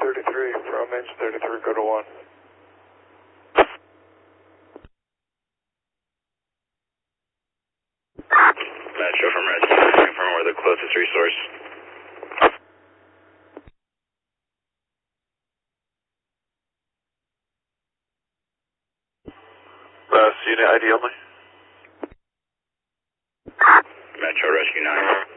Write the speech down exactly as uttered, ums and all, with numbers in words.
thirty-three, from engine thirty-three, go to one. Metro from Rescue nine, confirm where the closest resource. Last unit I D only. Metro Rescue nine.